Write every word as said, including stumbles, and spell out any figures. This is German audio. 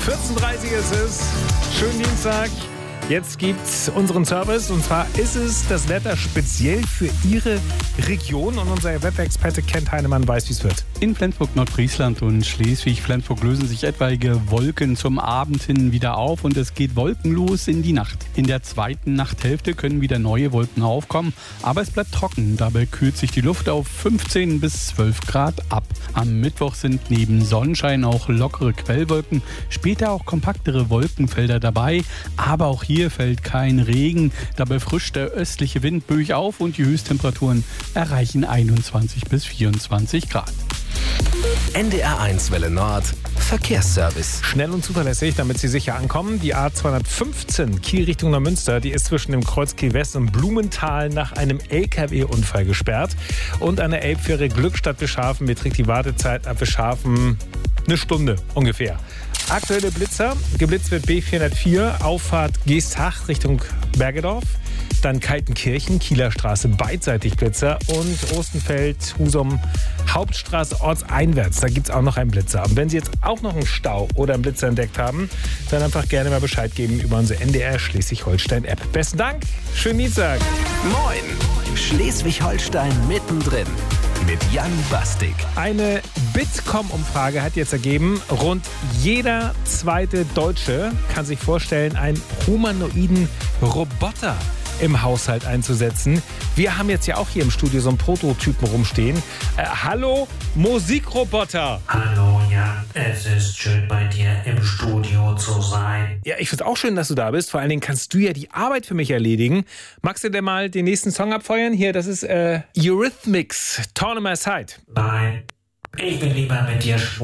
vierzehn Uhr dreißig ist es. Schönen Dienstag. Jetzt gibt's unseren Service und zwar ist es das Wetter speziell für Ihre Region und unser Wetterexperte Kent Heinemann weiß, wie es wird. In Flensburg, Nordfriesland und Schleswig-Flensburg lösen sich etwaige Wolken zum Abend hin wieder auf und es geht wolkenlos in die Nacht. In der zweiten Nachthälfte können wieder neue Wolken aufkommen, aber es bleibt trocken. Dabei kühlt sich die Luft auf fünfzehn bis zwölf Grad ab. Am Mittwoch sind neben Sonnenschein auch lockere Quellwolken, später auch kompaktere Wolkenfelder dabei, aber auch hier Hier fällt kein Regen, dabei frischt der östliche Wind böig auf und die Höchsttemperaturen erreichen einundzwanzig bis vierundzwanzig Grad. N D R eins Welle Nord Verkehrsservice. Schnell und zuverlässig, damit Sie sicher ankommen. Die A zweihundertfünfzehn Kiel Richtung Neumünster, die ist zwischen dem Kreuz Kiel West und Blumenthal nach einem L K W-Unfall gesperrt. Und eine Elbfähre Glückstadt Bischhafen beträgt die Wartezeit ab Bischhafen eine Stunde ungefähr. Aktuelle Blitzer, geblitzt wird B vierhundertvier, Auffahrt Geesthacht Richtung Bergedorf. Dann Kaltenkirchen, Kieler Straße beidseitig Blitzer und Ostenfeld, Husum, Hauptstraße ortseinwärts. Da gibt es auch noch einen Blitzer. Und wenn Sie jetzt auch noch einen Stau oder einen Blitzer entdeckt haben, dann einfach gerne mal Bescheid geben über unsere N D R Schleswig-Holstein-App. Besten Dank, schönen Dienstag. Moin, Schleswig-Holstein mittendrin mit Jan Bastik. Eine Bitkom-Umfrage hat jetzt ergeben, rund jeder zweite Deutsche kann sich vorstellen, einen humanoiden Roboter im Haushalt einzusetzen. Wir haben jetzt ja auch hier im Studio so einen Prototypen rumstehen. Äh, hallo, Musikroboter. Hallo Jan, es ist schön bei dir im Studio zu sein. Ja, ich finde es auch schön, dass du da bist. Vor allen Dingen kannst du ja die Arbeit für mich erledigen. Magst du denn mal den nächsten Song abfeuern? Hier, das ist äh, Eurythmics, Torn in My Side. Nein, ich will lieber mit dir schmusen.